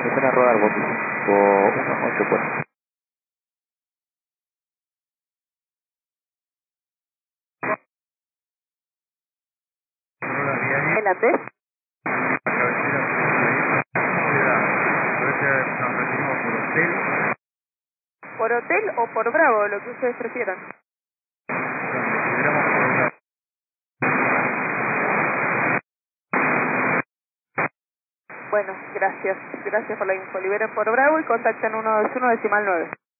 Empiezan a rodar Bondi 518 ¿El Andrés? ¿Por hotel o por Bravo? Lo que ustedes prefieran. Bueno, gracias. Gracias por la info. Liberen por Bravo y contacten 121 decimal 9.